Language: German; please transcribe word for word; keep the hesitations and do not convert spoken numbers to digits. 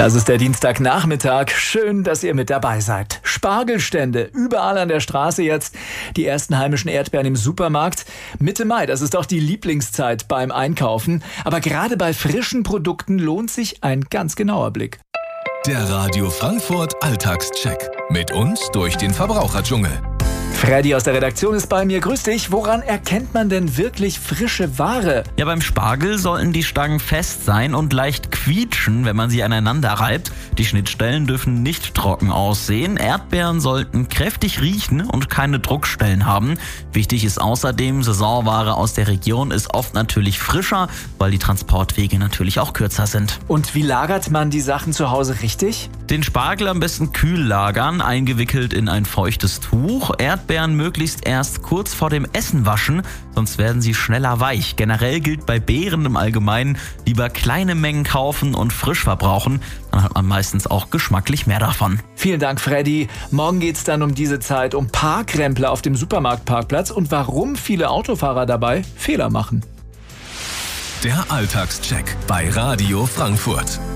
Das ist der Dienstagnachmittag. Schön, dass ihr mit dabei seid. Spargelstände überall an der Straße jetzt. Die ersten heimischen Erdbeeren im Supermarkt. Mitte Mai, das ist doch die Lieblingszeit beim Einkaufen. Aber gerade bei frischen Produkten lohnt sich ein ganz genauer Blick. Der Radio Frankfurt Alltagscheck. Mit uns durch den Verbraucherdschungel. Freddy aus der Redaktion ist bei mir. Grüß dich. Woran erkennt man denn wirklich frische Ware? Ja, beim Spargel sollten die Stangen fest sein und leicht quietschen, wenn man sie aneinander reibt. Die Schnittstellen dürfen nicht trocken aussehen. Erdbeeren sollten kräftig riechen und keine Druckstellen haben. Wichtig ist außerdem, Saisonware aus der Region ist oft natürlich frischer, weil die Transportwege natürlich auch kürzer sind. Und wie lagert man die Sachen zu Hause richtig? Den Spargel am besten kühl lagern, eingewickelt in ein feuchtes Tuch. Erdbeeren möglichst erst kurz vor dem Essen waschen, sonst werden sie schneller weich. Generell gilt bei Beeren im Allgemeinen, lieber kleine Mengen kaufen und frisch verbrauchen. Dann hat man meistens auch geschmacklich mehr davon. Vielen Dank, Freddy. Morgen geht's dann um diese Zeit um Parkrempler auf dem Supermarktparkplatz und warum viele Autofahrer dabei Fehler machen. Der Alltagscheck bei Radio Frankfurt.